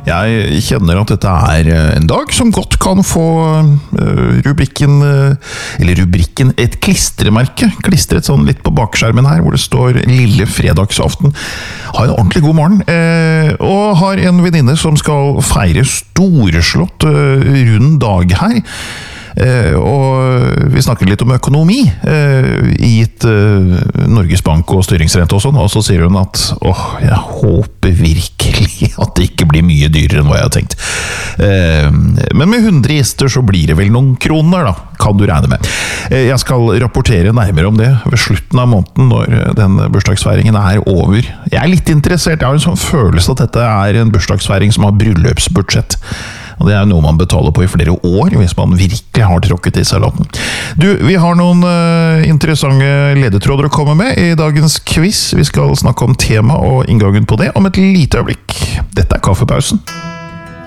Jeg kjenner at dette er en dag som godt kan få rubrikken et klistremerke, klistret sånn litt på bakskjermen her, hvor det står Lille fredagsaften. Ha en ordentlig god morgen, og har en venninne som skal feire storslått rund dag her. Og vi snakker litt om økonomi gitt Norges Bank og styringsrente og sånn, og så sier hun at jeg håper virkelig at det ikke blir mye dyrere enn hva jeg har tenkt, men med 100 gjester så blir det vel noen kroner da, kan du regne med. Jeg skal rapportere nærmere om det ved slutten av måneden når den bursdagsfeiringen er over. Jeg er litt interessert, jeg har en sånn følelse at dette er en bursdagsfeiring som har bryllupsbudsjett. Og det er noe man betaler på i flere år, hvis man virkelig har tråkket i salaten. Du, vi har noen interessante ledetråder å komme med i dagens quiz. Vi skal snakke om tema og inngangen på det om et lite øyeblikk. Dette er Kaffepausen.